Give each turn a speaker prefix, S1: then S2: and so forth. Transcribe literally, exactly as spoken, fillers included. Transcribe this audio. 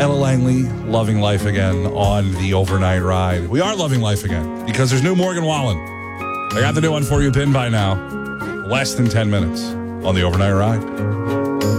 S1: Ella Langley, Loving Life Again on the overnight ride. We are loving life again because there's new Morgan Wallen. I got the new one for you pinned by now. Less than ten minutes on the overnight ride.